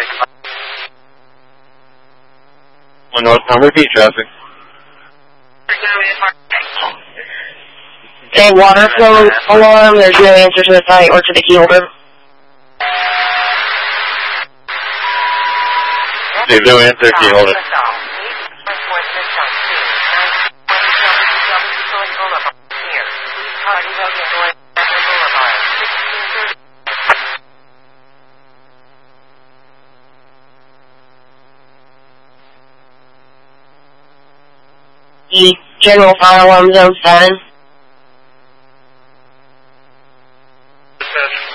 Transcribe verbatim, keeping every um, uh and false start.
One northbound, repeat traffic. Okay, water flow alarm, there's no answer to the site or to the key holder. There's no answer, key holder. The general fire alarm zone seven.